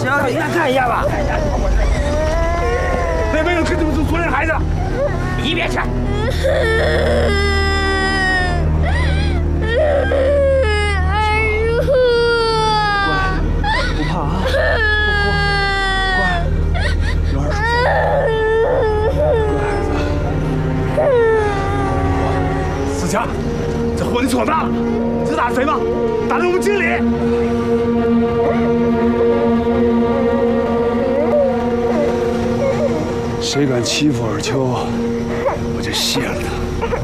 行，医院看一下吧。 那没有跟昨天孩子， 你一边去。 不怕啊，乖，有二叔在。乖孩子。 思强，这货你错大了，这打谁吗？打的我们经理。 谁敢欺负尔秋，我就卸了他。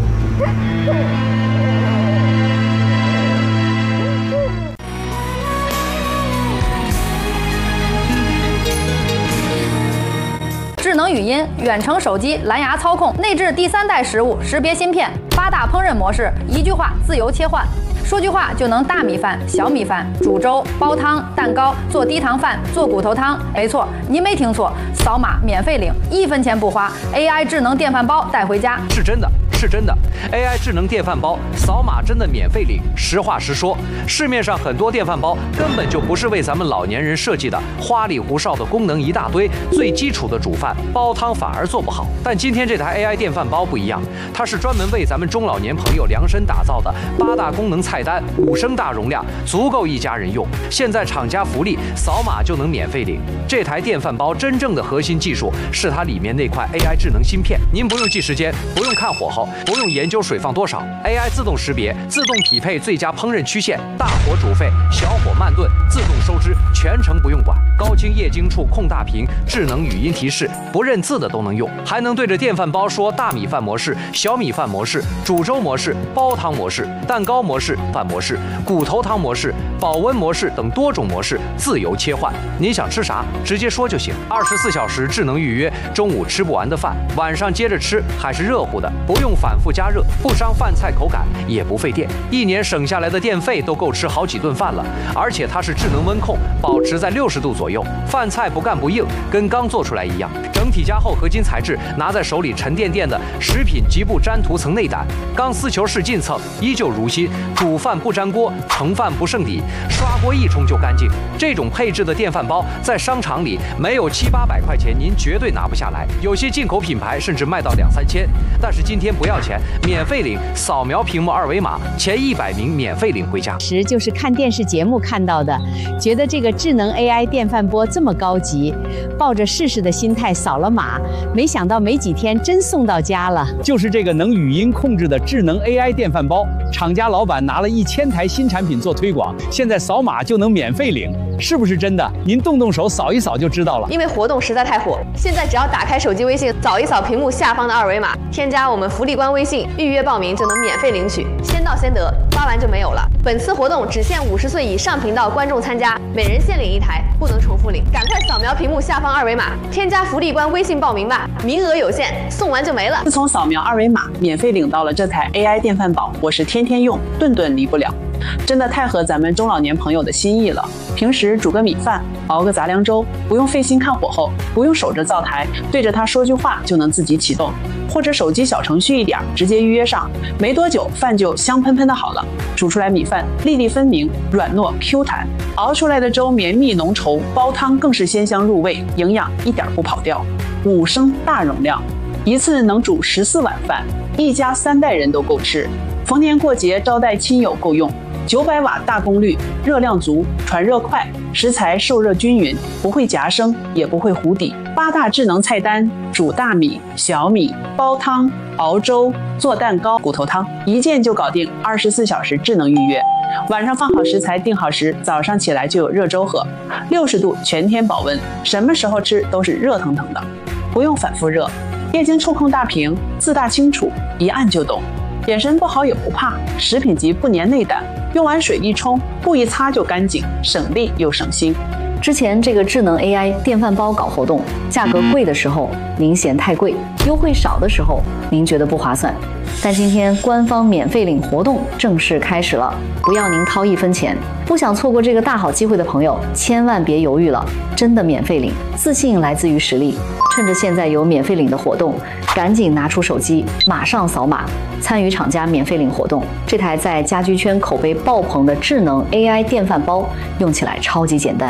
智能语音、远程手机、蓝牙操控、内置第3代食物识别芯片、8大烹饪模式，一句话自由切换。说句话就能大米饭、小米饭、煮粥、煲汤、蛋糕、做低糖饭、做骨头汤。没错，您没听错，扫码免费领，1分钱不花 ，AI 智能电饭煲带回家。 是真的。是真的 ，AI 智能电饭煲扫码真的免费领。实话实说，市面上很多电饭煲根本就不是为咱们老年人设计的，花里胡哨的功能一大堆，最基础的煮饭煲汤反而做不好。但今天这台 AI 电饭煲不一样，它是专门为咱们中老年朋友量身打造的，8大功能菜单，5升大容量，足够一家人用。现在厂家福利，扫码就能免费领。这台电饭煲真正的核心技术是它里面那块 AI 智能芯片，您不用记时间，不用看火候。不用研究水放多少 ，AI 自动识别，自动匹配最佳烹饪曲线，大火煮沸，小火慢炖，自动收汁，全程不用管。高清液晶触控大屏，智能语音提示，不认字的都能用，还能对着电饭煲说大米饭模式、小米饭模式、煮粥模式、煲汤模式、蛋糕模式、饭模式、骨头汤模式、保温模式等多种模式自由切换。您想吃啥，直接说就行。24小时智能预约，中午吃不完的饭，晚上接着吃，还是热乎的，不用反复加热，不伤饭菜口感，也不费电，1年省下来的电费都够吃好几顿饭了。而且它是智能温控，保持在60度左右，饭菜不干不硬，跟刚做出来一样。整体加厚合金材质，拿在手里沉甸甸的，食品极不粘涂层内胆，钢丝球式进蹭，依旧如新。煮饭不粘锅，盛饭不剩底，刷锅一冲就干净。这种配置的电饭煲在商场里没有700、800块钱，您绝对拿不下来。有些进口品牌甚至卖到2、3千，但是今天不要钱，免费领，扫描屏幕2维码，前100名免费领回家。 就是看电视节目看到的，觉得这个智能 AI 电饭锅这么高级，抱着试试的心态扫了码，没想到没几天真送到家了。 就是这个能语音控制的智能 AI 电饭煲，厂家老板拿了1000台新产品做推广，现在扫码就能免费领，是不是真的？您动手扫一扫就知道了。 因为活动实在太火，现在只要打开手机微信，扫一扫屏幕下方的2维码，添加我们福利官微信，预约报名就能免费领取，先到先得，发完就没有了。本次活动只限50岁以上频道观众参加，每人限领1台，不能重复领。赶快扫描屏幕下方2维码，添加福利官微信报名吧，名额有限，送完就没了。 自从扫描2维码，免费领到了这台 AI 电饭煲，我是天天用，顿顿离不了。真的太合咱们中老年朋友的心意了。平时煮个米饭，熬个杂粮粥，不用费心看火候，不用守着灶台，对着它说句话就能自己启动，或者手机小程序一点，直接预约上，没多久饭就香喷喷的好了。煮出来米饭粒粒分明，软糯 Q 弹，熬出来的粥绵密浓稠，煲汤更是鲜香入味，营养一点不跑掉。5升大容量，一次能煮14碗饭，一家3代人都够吃。逢年过节招待亲友够用。900瓦大功率，热量足，传热快，食材受热均匀，不会夹生，也不会糊底。8大智能菜单，煮大米、小米、煲汤、熬粥、做蛋糕、骨头汤，一键就搞定，24小时智能预约。晚上放好食材，定好时，早上起来就有热粥喝，60度全天保温，什么时候吃都是热腾腾的，不用反复热。液晶触控大屏，字大清楚，一按就懂。眼神不好也不怕，食品级不粘内胆，用完水一冲，布一擦就干净，省力又省心。 之前这个智能 AI 电饭煲搞活动，价格贵的时候您嫌太贵，优惠少的时候您觉得不划算。但今天官方免费领活动正式开始了，不要您掏1分钱。不想错过这个大好机会的朋友，千万别犹豫了，真的免费领，自信来自于实力。趁着现在有免费领的活动，赶紧拿出手机，马上扫码参与厂家免费领活动。这台在家居圈口碑爆棚的智能 AI 电饭煲，用起来超级简单。